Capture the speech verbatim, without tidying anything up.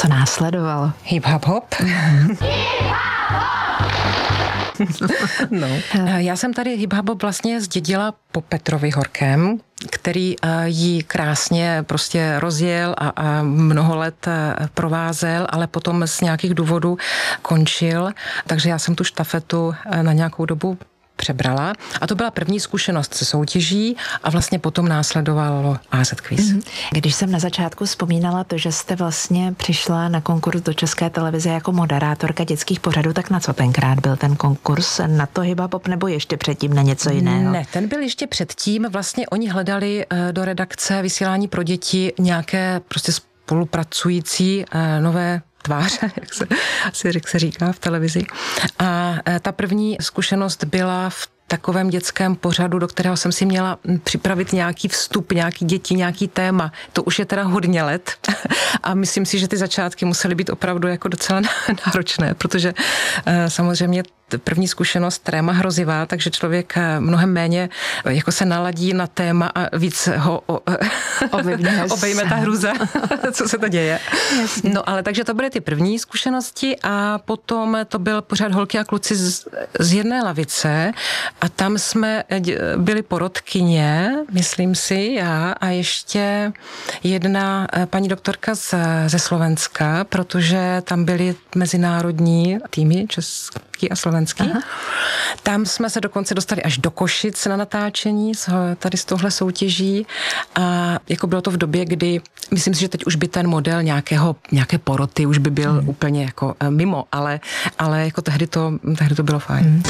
Co následovalo? Hip hop hop. No. Já jsem tady hip hop vlastně zdědila po Petrovi Horkém, který ji krásně prostě rozjel a, a mnoho let provázel, ale potom z nějakých důvodů končil, takže já jsem tu štafetu na nějakou dobu přebrala. A to byla první zkušenost se soutěží a vlastně potom následovalo á zet Quiz. Mm-hmm. Když jsem na začátku vzpomínala to, že jste vlastně přišla na konkurs do České televize jako moderátorka dětských pořadů, tak na co tenkrát byl ten konkurs? Na to hip hop nebo ještě předtím na něco jiného? Ne, ten byl ještě předtím. Vlastně oni hledali do redakce vysílání pro děti nějaké prostě spolupracující nové tváře, jak se, asi jak se říká v televizi. A ta první zkušenost byla v takovém dětském pořadu, do kterého jsem si měla připravit nějaký vstup, nějaký děti, nějaký téma. To už je teda hodně let a myslím si, že ty začátky musely být opravdu jako docela náročné, protože samozřejmě první zkušenost tréma hrozivá, takže člověk mnohem méně jako se naladí na téma a víc ho obejme ta hruza, co se to děje. Jasně. No ale takže to byly ty první zkušenosti a potom to byl pořád Holky a kluci z, z jedné lavice a tam jsme byli porodkyně, myslím si, já a ještě jedna paní doktorka z, ze Slovenska, protože tam byly mezinárodní týmy český a slovenský. Aha. Tam jsme se dokonce dostali až do Košic na natáčení tady z tohle soutěží a jako bylo to v době, kdy myslím si, že teď už by ten model nějakého, nějaké poroty už by byl hmm. úplně jako mimo, ale, ale jako tehdy to, tehdy to bylo fajn. Hmm.